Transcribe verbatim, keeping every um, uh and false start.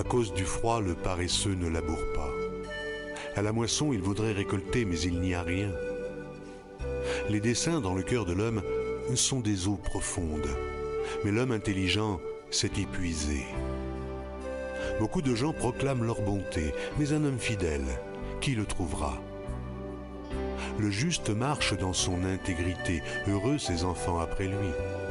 cause du froid, le paresseux ne laboure pas. À la moisson, il voudrait récolter, mais il n'y a rien. Les desseins dans le cœur de l'homme sont des eaux profondes, mais l'homme intelligent s'est épuisé. Beaucoup de gens proclament leur bonté, mais un homme fidèle, qui le trouvera? Le juste marche dans son intégrité, heureux ses enfants après lui.